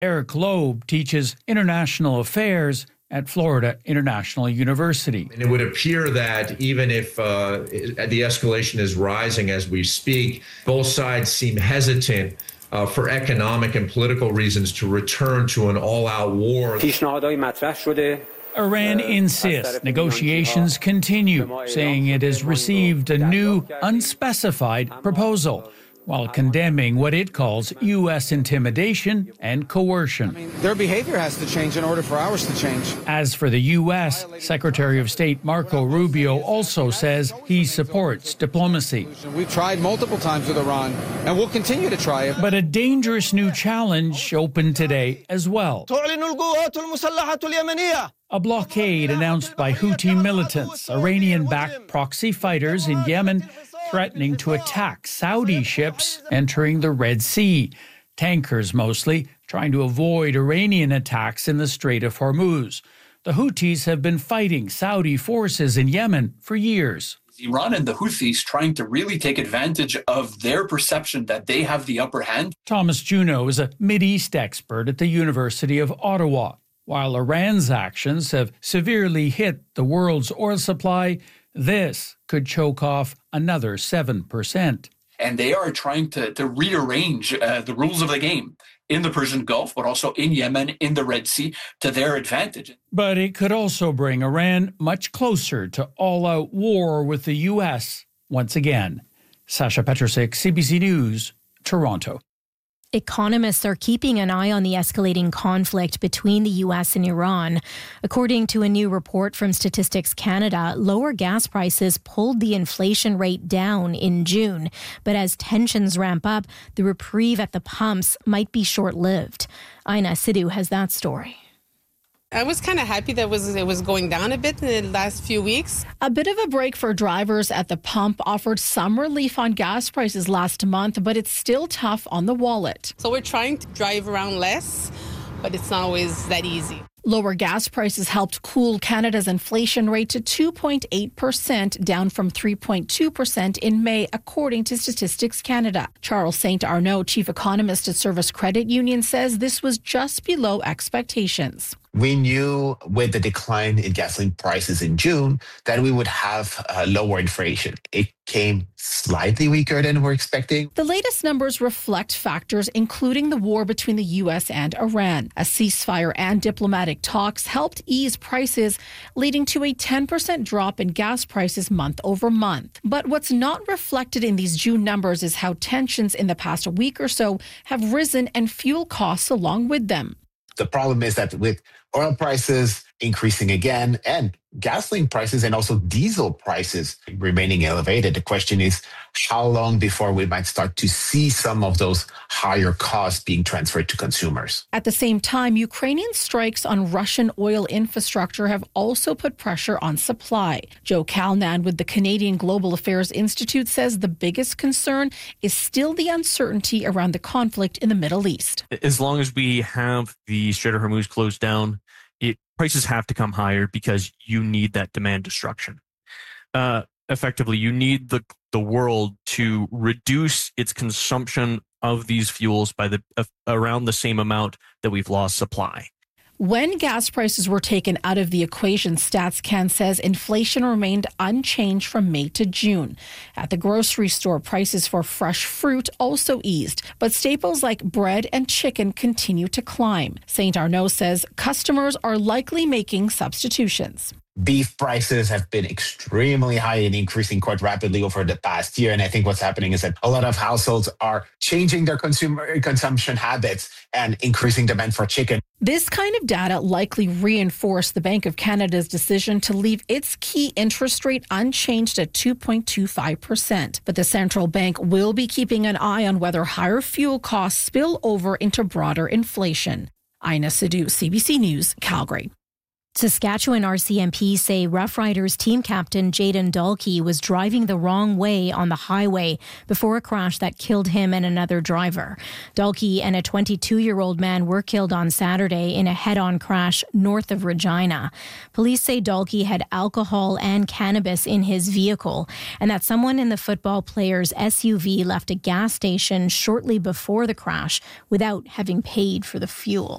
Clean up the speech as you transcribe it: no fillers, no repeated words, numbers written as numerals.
Eric Loeb teaches international affairs at Florida International University. And it would appear that even if the escalation is rising as we speak, both sides seem hesitant for economic and political reasons to return to an all-out war. Iran insists negotiations continue, saying it has received a new, unspecified proposal, while condemning what it calls U.S. intimidation and coercion. Their behavior has to change in order for ours to change. As for the U.S., Secretary of State Marco Rubio also says he supports diplomacy. We've tried multiple times with Iran, and we'll continue to try it. But a dangerous new challenge opened today as well. A blockade announced by Houthi militants, Iranian-backed proxy fighters in Yemen, threatening to attack Saudi ships entering the Red Sea. Tankers mostly, trying to avoid Iranian attacks in the Strait of Hormuz. The Houthis have been fighting Saudi forces in Yemen for years. Iran and the Houthis trying to really take advantage of their perception that they have the upper hand. Thomas Juneau is a Mideast expert at the University of Ottawa. While Iran's actions have severely hit the world's oil supply, this could choke off another 7%. And they are trying to rearrange the rules of the game in the Persian Gulf, but also in Yemen, in the Red Sea, to their advantage. But it could also bring Iran much closer to all-out war with the U.S. once again. Sasha Petrusik, CBC News, Toronto. Economists are keeping an eye on the escalating conflict between the U.S. and Iran. According to a new report from Statistics Canada, lower gas prices pulled the inflation rate down in June. But as tensions ramp up, the reprieve at the pumps might be short-lived. Aina Sidhu has that story. I was kind of happy that it was going down a bit in the last few weeks. A bit of a break for drivers at the pump offered some relief on gas prices last month, but it's still tough on the wallet. So we're trying to drive around less, but it's not always that easy. Lower gas prices helped cool Canada's inflation rate to 2.8%, down from 3.2% in May, according to Statistics Canada. Charles St. Arnaud, chief economist at Service Credit Union, says this was just below expectations. We knew with the decline in gasoline prices in June that we would have lower inflation. It came slightly weaker than we're expecting. The latest numbers reflect factors including the war between the U.S. and Iran. A ceasefire and diplomatic talks helped ease prices, leading to a 10% drop in gas prices month over month. But what's not reflected in these June numbers is how tensions in the past week or so have risen and fuel costs along with them. The problem is that with oil prices increasing again and gasoline prices and also diesel prices remaining elevated, the question is how long before we might start to see some of those higher costs being transferred to consumers. At the same time, Ukrainian strikes on Russian oil infrastructure have also put pressure on supply. Joe Calnan with the Canadian Global Affairs Institute says the biggest concern is still the uncertainty around the conflict in the Middle East. As long as we have the Strait of Hormuz closed down, prices have to come higher because you need that demand destruction. Effectively, you need the world to reduce its consumption of these fuels by around the same amount that we've lost supply. When gas prices were taken out of the equation, StatsCan says inflation remained unchanged from May to June. At the grocery store, prices for fresh fruit also eased, but staples like bread and chicken continue to climb. St. Arnaud says customers are likely making substitutions. Beef prices have been extremely high and increasing quite rapidly over the past year. And I think what's happening is that a lot of households are changing their consumption habits and increasing demand for chicken. This kind of data likely reinforced the Bank of Canada's decision to leave its key interest rate unchanged at 2.25%. But the central bank will be keeping an eye on whether higher fuel costs spill over into broader inflation. Aina Sidhu, CBC News, Calgary. Saskatchewan RCMP say Rough Riders team captain Jayden Dalkey was driving the wrong way on the highway before a crash that killed him and another driver. Dalkey and a 22-year-old man were killed on Saturday in a head-on crash north of Regina. Police say Dalkey had alcohol and cannabis in his vehicle and that someone in the football player's SUV left a gas station shortly before the crash without having paid for the fuel.